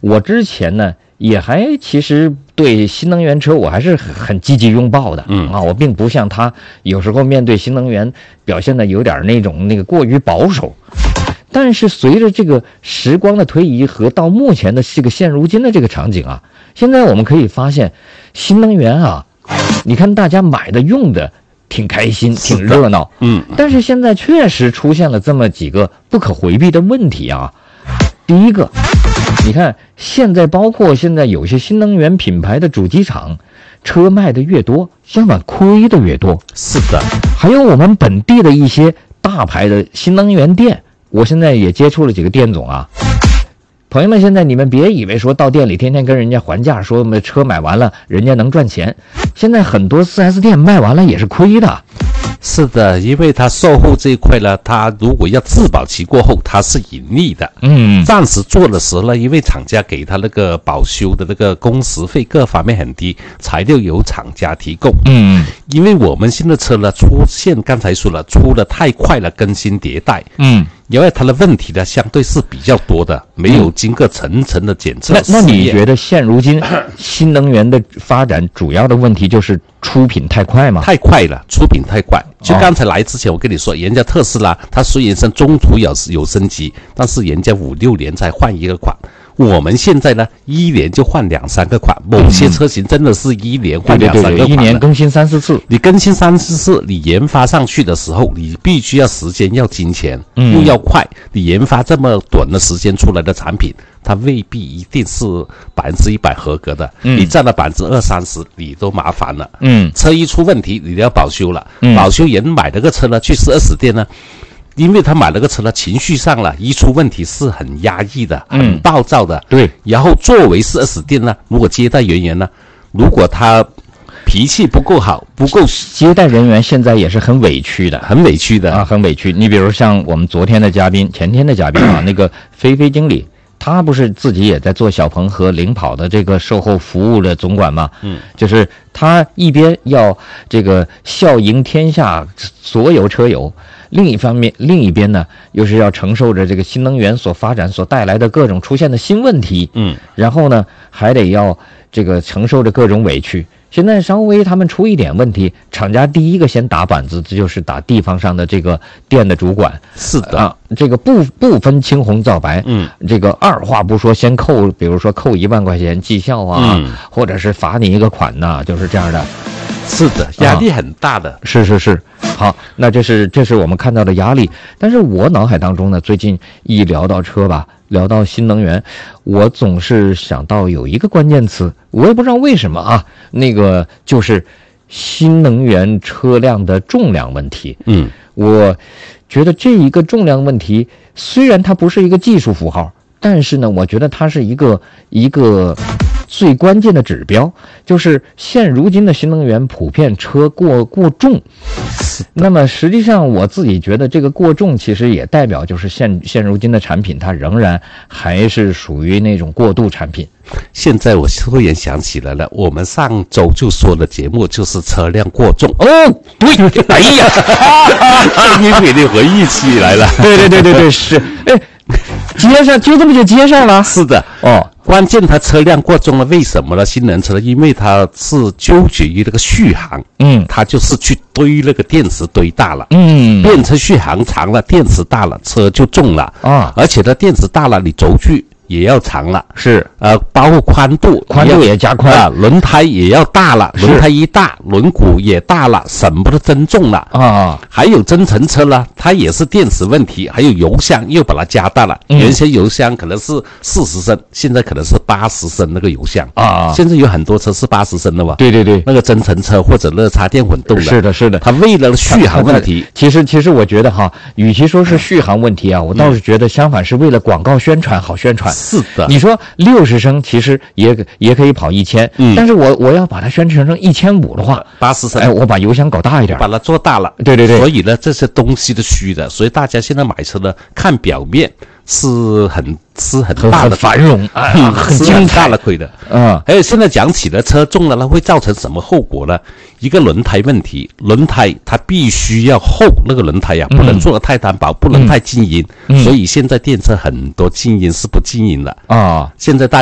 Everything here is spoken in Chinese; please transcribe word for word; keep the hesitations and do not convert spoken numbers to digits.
我之前呢也还其实对新能源车我还是很很积极拥抱的， 嗯啊，我并不像他有时候面对新能源表现的有点那种那个过于保守。但是随着这个时光的推移和到目前的这个现如今的这个场景啊，现在我们可以发现，新能源啊，你看大家买的用的挺开心，挺热闹， 嗯， 但是现在确实出现了这么几个不可回避的问题啊。第一个，你看现在包括现在有些新能源品牌的主机厂，车卖的越多，相反亏的越多。 是的， 还有我们本地的一些大牌的新能源店。我现在也接触了几个店总啊，朋友们，现在你们别以为说到店里天天跟人家还价，说我们车买完了人家能赚钱，现在很多 四 S 店卖完了也是亏的。 是的，因为它售后这一块呢，它如果要自保期过后，它是盈利的。 嗯， 暂时做的时候呢，因为厂家给他那个保修的那个工时费各方面很低，材料由厂家提供。 嗯， 因为我们新的车呢出现，刚才说了，出的太快了，更新迭代。 嗯， 因为它的问题呢相对是比较多的，没有经过层层的检测。 那那你觉得现如今新能源的发展主要的问题就是出品太快吗？ 太快了，出品太快。就刚才来之前，我跟你说，人家特斯拉，它虽然是中途有有升级，但是人家五六年才换一个款。我们现在呢，一年就换两三个款，某些车型真的是一年换两三个款， 对对对，一年更新三四次。 你更新三四次，你研发上去的时候，你必须要时间，要金钱，又要快。你研发这么短的时间出来的产品，它未必一定是百分之一百合格的。嗯、你占了百分之二三十，你都麻烦了。嗯，车一出问题，你要保修了。嗯、保修人买了个车呢，去四 S 店呢。因为他买了个车呢，情绪上了，一出问题是很压抑的，很暴躁的。嗯、对。然后作为四 S 店呢，如果接待人员呢，如果他脾气不够好，不够， 接待人员现在也是很委屈的， 很委屈的啊，很委屈。你比如像我们昨天的嘉宾，前天的嘉宾啊，那个菲菲经理。他不是自己也在做小鹏和领跑的这个售后服务的总管吗？嗯，就是他一边要这个笑迎天下所有车友，另一方面，另一边呢，又是要承受着这个新能源所发展所带来的各种出现的新问题。嗯，然后呢，还得要这个承受着各种委屈。现在稍微他们出一点问题，厂家第一个先打板子，这就是打地方上的这个店的主管。 是的啊，这个不不分青红皂白，嗯，这个二话不说先扣，比如说扣一万块钱绩效啊，嗯、或者是罚你一个款呐、啊，就是这样的。 是的，压力很大的。啊、 是是是，好，那这是这是我们看到的压力。但是我脑海当中呢，最近一聊到车吧，聊到新能源，我总是想到有一个关键词，我也不知道为什么啊，那个就是新能源车辆的重量问题。嗯，我觉得这一个重量问题，虽然它不是一个技术符号，但是呢，我觉得它是一个一个。最关键的指标就是现如今的新能源普遍车过过重，那么实际上我自己觉得这个过重其实也代表就是现现如今的产品它仍然还是属于那种过渡产品。 现在我突然想起来了，我们上周就说的节目就是车辆过重哦，对，哎呀， 终于给你回忆起来了， 对对对对对，是，哎，接上就这么就接上了， 是的哦。关键它车辆过重了，为什么呢？新能源车呢？因为它是纠结于那个续航，嗯，它就是去堆那个电池堆大了，嗯，电池续航长了，电池大了，车就重了啊，而且它电池大了，你轴距也要长了， 是呃，包括宽度， 宽度也加宽啊，轮胎也要大了，轮胎一大，轮毂也大了，什么都增重了啊。还有增程车呢，它也是电池问题，还有油箱又把它加大了，嗯、原先油箱可能是四十升，现在可能是八十升那个油箱啊。现在有很多车是八十升的嘛， 对对对， 那个增程车或者热插电混动的， 是的，是的。 它为了续航问题， 其实其实我觉得哈，与其说是续航问题啊，我倒是觉得相反是为了广告宣传好宣传。 是的， 你说六十升其实也也可以跑一千，嗯，但是我我要把它宣传成一千五的话， 八十升， 哎，我把油箱搞大一点， 把它做大了， 对对对。 所以呢，这些东西都虚的，所以大家现在买车呢，看表面是很是很大的繁荣，啊， 嗯、 很精大的亏的，嗯。还有现在讲起了车重了，它会造成什么后果呢？一个轮胎问题，轮胎它必须要厚，那个轮胎呀、啊，不能做得太单薄，嗯、不能太静音、嗯。所以现在电车很多静音是不静音的啊。现在大